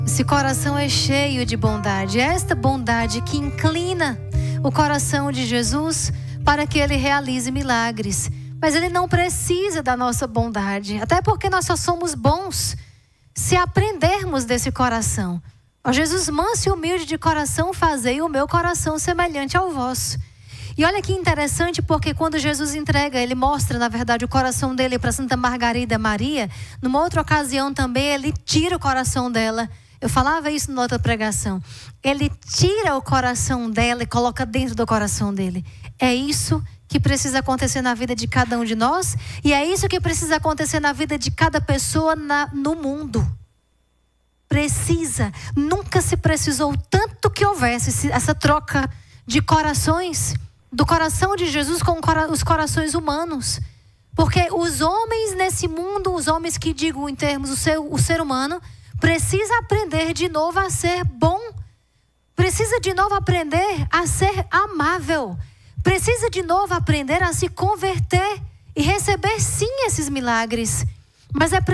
Esse coração é cheio de bondade. É esta bondade que inclina o coração de Jesus para que ele realize milagres. Mas ele não precisa da nossa bondade, até porque nós só somos bons se aprendermos desse coração. Ó Jesus, manso e humilde de coração, fazei o meu coração semelhante ao vosso. E olha que interessante, porque quando Jesus entrega, ele mostra, na verdade, o coração dele para Santa Margarida Maria. Numa outra ocasião também, ele tira o coração dela. Eu falava isso na outra pregação. Ele tira o coração dela e coloca dentro do coração dele. É isso que precisa acontecer na vida de cada um de nós. E é isso que precisa acontecer na vida de cada pessoa no mundo. Precisa. Nunca se precisou tanto que houvesse essa troca de corações, do coração de Jesus com os corações humanos. Porque os homens nesse mundo, os homens que digo em termos o ser humano, precisa aprender de novo a ser bom. Precisa de novo aprender a ser amável. Precisa de novo aprender a se converter e receber sim esses milagres. Mas é